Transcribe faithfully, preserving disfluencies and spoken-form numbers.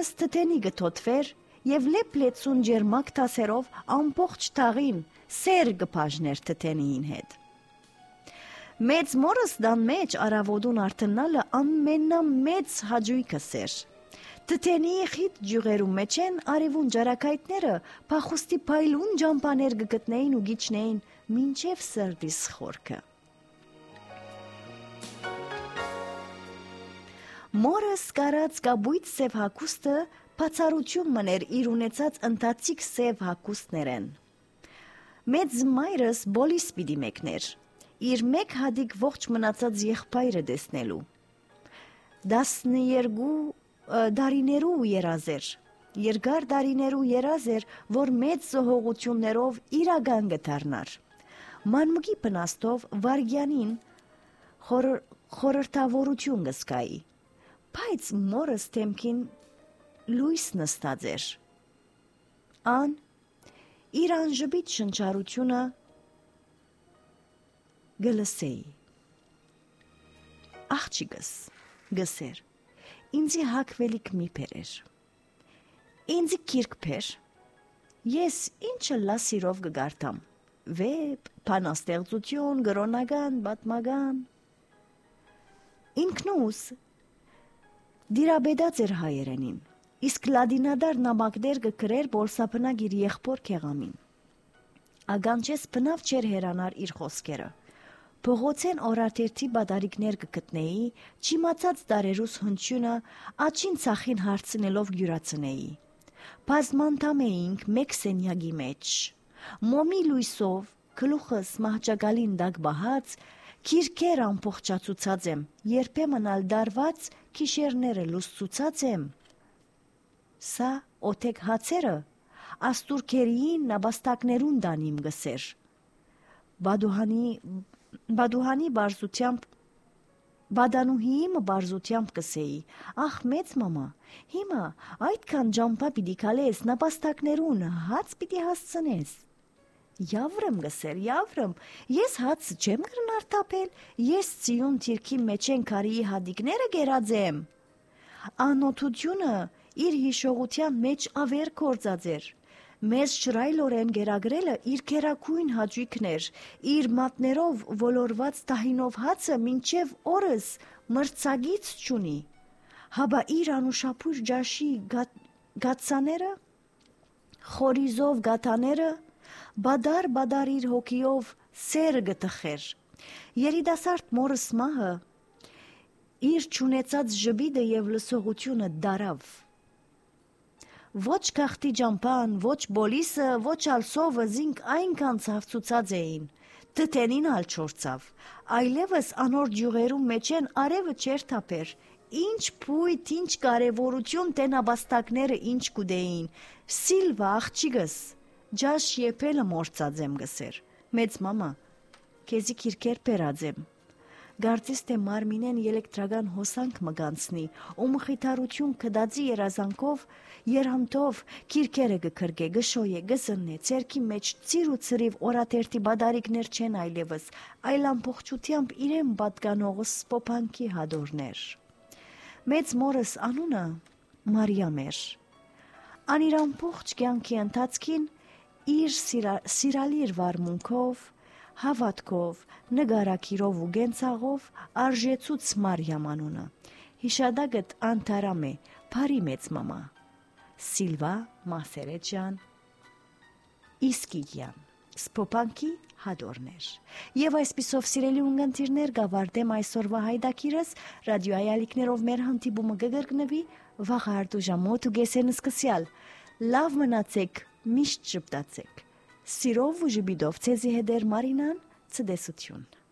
մորս թթենի գթոթվեր եւ լեփլեցուն ջերմակ տասերով ամբողջ տաղին սեր գփաժներ թթենիին հետ։ Մեծ մորս դան մեջ արավոդուն արտնալը ամենամեծ հաջույքը սեր։ Թթենի խիտ ջուղերու մեջ են արևուն ջարակայտները փախուստի փայլուն ջամպաներ գտնեին ու գիչնեին մինչև սրդիս խորքը։ Մորս կարած կաբույտ սև հակուստը բացառություն մներ իր ունեցած ընթացիկ սև հակուստներեն։ Մեծ մայրս բոլիս պիտի մեկներ, իր մեկ հադիկ ողջ մնացած եղբայրը դեսնելու։ Դասներգու դարիներու երազեր, երկար դարիներու երազեր, որ մեծ զոհողություններով իրական գտարնար։ Մանմուկի պնաստով վարգյանին խոր, խորհրդավորություն գսկայի, բայց մորս թեմքին լույս նստած էր։ Ան իր անժբիտ շնչառությունը գլսեի։ Աղջիկս գսեր, ինձի հակվելիք մի պերեր, ինձի կիրք պեր, ես ինչը լասիրով գգարտամ, վեպ, բանաստեղծություն, գրոնական, պատմական։ Ինքնուս դիրաբեդած էր հայերենին, իսկ լադինադար նամակներ գկրեր բոլսապնակ իր եղբոր քեղամին։ Ագանչես բնավ չեր հերանար իր խոսքերը։ Փողոցեն օրաթերթի բադարիկներ կգտնեի, չիմացած դարերուս հնչյունը աչին ցախին հարցնելով յուրացնեի։ Բազմանդամ էինք մեկ սենյակի մեջ։ Մոմի լույսով գլուխս մահճակալին դակ բահած, քիրքեր ամբողջացուցած եմ, երբեմն ալ դարված քիշերները լուսծուցած եմ։ Սա օթեք հացերը աստուրքերիին նաբաստակներուն դանիմ գսեր։ Բադուհանի բադուհանի բարզությամբ բադանուհիմ բարզությամբ կսեի, ախ մեծ մամա, հիմա այդքան ջամպա պիտի քալես նապաստակներուն հաց պիտի հասցնես։ Yavrım գսեր, yavrım, ես հաց չեմ գրնար տապել, ես ծիուն թիրքի մեջ են կարիի հադիկները գերած եմ։ Անոթությունը իր հիշողության մեջ ավեր կործած էր։ Մեզ շրայլորեն գերագրելը իր կերակույն հաճույքներ, իր մատներով ոլորված տահինով հացը մինչև օրս մրցագից չունի, հաբա իր անուշապույր ջաշի գացաները, խորիզով գաթաները, բադար-բադար իր հոգիով սեր գտխեր, երիտասարդ մորս մահը իր չունեցած ժբիդը և լսողությունը դարավ։ Ոչ կախտի ջամպան, ոչ բոլիսը, ոչ ալսովը զինք այնքան ցավցուցած էին, թթենին ալ չորցավ, այլևս անոր ջուղերում մեջ են արևը չեր թափեր, ինչ փույթ, ինչ կարևորություն տենաբաստակները ինչ կուդեին, Սիլվա աղջիկս, ջաշ եփելը մորցած եմ գսեր, մեծ մամա, քեզի քիրքեր պերած եմ, Գարձես թե մարմինեն էլեկտրական հոսանք մգանցնի, ու մխիթարություն կդածի երազանքով, երամտով, քիրքերը գքրգե, գշոյե, գզննե, ցերքի մեջ ծիր ու ծրիվ օրաթերթի բադարիկներ չեն այլևս, այլ ամբողջությամբ իրեն պատկանողը սպոփանքի հադորներ։ Մեծ մորս անունը Մարիամ էր։ Ան իր ամբողջ կյանքի ընթացքին իր սիրալիր վարմունքով, հավատքով, նգարակիրով ու գենցաղով արժեցուց Մարիամ անունը, հիշադագտ անտարամ է, բարի մեծ մամա, Սիլվա Մասերեջյան, Իսկիգյան, սպոպանքի հադորներ։ Եվ այսպիսով սիրելի ունգընտիրներ գավարտեմ այսօրվա հայդակիրս, ռադիոյի ալիքներով մեր հանդիպումը կգրկնվի վաղ արտուժամոտ ու գեսեն սկսյալ, լավ մնացեք, միշտ շպտացեք։ Սիրով ու ժբիդով ցեզի հետեր Մարինան, ցդեսություն։